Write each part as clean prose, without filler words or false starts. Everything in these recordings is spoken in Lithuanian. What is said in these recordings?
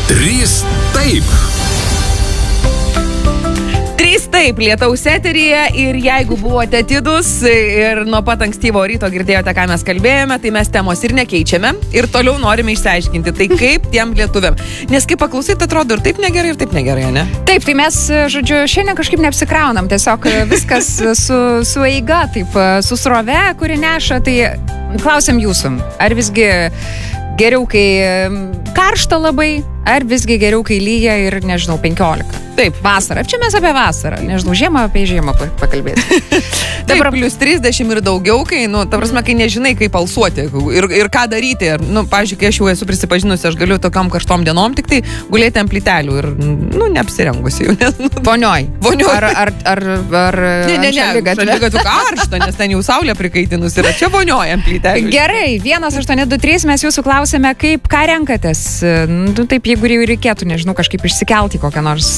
Trys taip. Trys taip lietaus eteryje ir jeigu buvote atidus ir nuo pat ankstyvo ryto girdėjote, ką mes kalbėjome, tai mes temos ir nekeičiame ir toliau norime išsiaiškinti, tai kaip tiem lietuviam. Nes kaip paklausyti, atrodo ir taip negerai, ne? Taip, tai mes, žodžiu, šiandien kažkaip neapsikraunam, tiesiog viskas su eiga, taip, su srove, kuri neša, tai klausiam jūsų, ar visgi geriau, kai karšta labai, ar visgi geriau, kai lyja ir, nežinau, 15. Taip, vasara. Čia mes apie vasarą. Nežinau, žiemą apie žiemą pakalbėti. Dabar plus 30 ir daugiau, kai, ta prasme, kai nežinai, kaip alsuoti ir ką daryti. Pavyzdžiui, kai aš jau esu prisipažinusi, aš galiu tokiam karštom dienom tik tai gulėti ant plytelių ir, neapsirengusi jau. Vonioj. Ar Ne, šaligatvių karšta, nes ten jau saulė prikaitinus yra. Čia vonioj ant plytelių. Gerai, 1823 mes jūsų klausėme, ką renkatės. Taip, jeigu jau reikėtų, nežinau, kažkaip išsikelti kokią nors,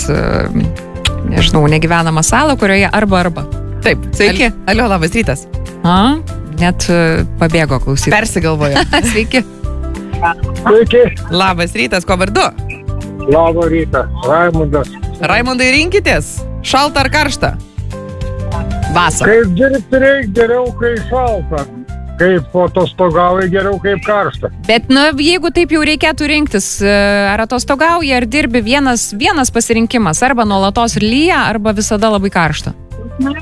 nežinau, negyvenamą salą, kurioje arba. Taip, sveiki. Alio, labas rytas. Net pabėgo klausyti. Persigalvojo. Sveiki. Sveiki. Labas rytas, ko vardu? Labą rytą, Raimundas. Raimundai, rinkitės. Šalta ar karšta? Vasara. Kaip dirbti reikia geriau, kai šalta. Kaip atostogauja geriau, kaip karšta. Bet, jeigu taip jau reikėtų rinktis, ar atostogauja, ar dirbi, vienas pasirinkimas, arba nuolatos lyja, arba visada labai karšta. Ne,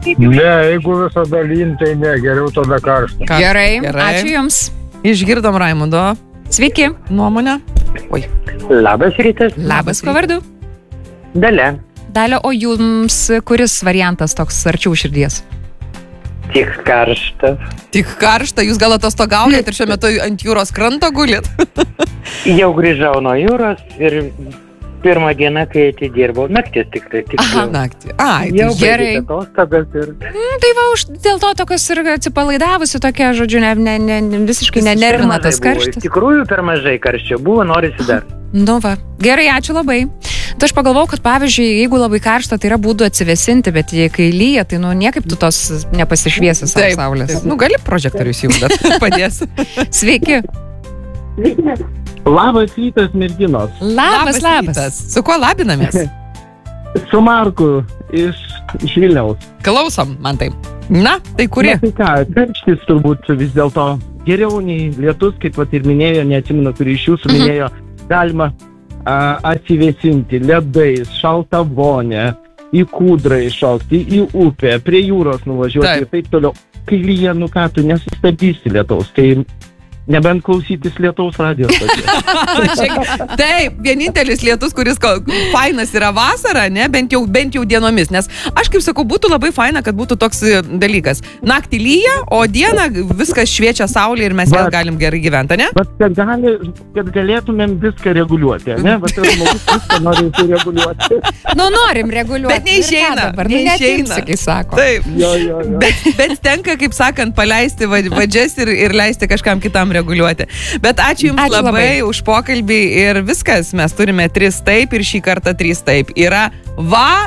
jeigu visada lyn, tai ne, geriau tada karšta. Gerai, ačiū Jums. Išgirdom Raimundo. Sveiki. Nuomonę. Oi. Labas rytas. Labas, ko vardu? Dalia. Dalia, o Jums kuris variantas toks arčiau širdies? Tik karšta. Tik karšta, jūs gal atostogaujat ir šiuo metu ant jūros kranto gulit? Jau grįžau nuo jūros ir pirmą dieną, kai atidirbau, naktis tik. Aha, naktį. Ai, jau gerai. Atostogas ir... Tai va, dėl to tokios ir atsipalaidavusi tokia, žodžiu, visiškai nenervina tas karštas. Iš tikrųjų, per mažai karščio buvo, norisi dar. Va, gerai, ačiū labai. Tai aš pagalvojau, kad pavyzdžiui, jeigu labai karšta, tai yra būdų atsivesinti, bet kai lyja, tai niekaip tu tos nepasišviesi savo saulės. Taip. Gali prožektorius jungdat, padės. Sveiki. Labas rytas, merginos. Labas. Su kuo labinamės? Su Marku iš Vilniaus. Klausom, man taip. Na, tai kurie? Tai ką, karštis turbūt vis dėlto geriau nei lietus, kaip ir minėjo, neatsimenu, kurį iš jūsų minėjo, galima atsivėsinti ledais, šaltą vonę, į kūdrą iššokti, į upę, prie jūros nuvažiuoti ir taip toliau. Kai lyja, ką tu nesustabdysi lietaus, tai nebent klausytis lietaus radijos. Taip, vienintelis lietus, kuris fainas yra vasara, ne, bent jau dienomis, nes aš kaip sakau, būtų labai faina, kad būtų toks dalykas. Naktį lyja, o dieną viskas šviečia saulė ir mes vėl galim gerai gyventi, ne? Bet kad galėtumėm viską reguliuoti, ne? Bet žmogus viską nori reguliuoti. Norim reguliuoti. Bet neišeina. Neišeina, kai sako. Taip. Jo. Bet tenka, kaip sakant, paleisti vadžias ir leisti kažkam kitam reguliuoti. Bet ačiū Jums labai už pokalbį ir viskas. Mes turime 3 taip ir šį kartą 3 taip. Yra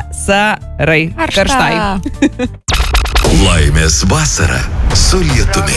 vasarai. Karštai. Laimės vasara su lietumi.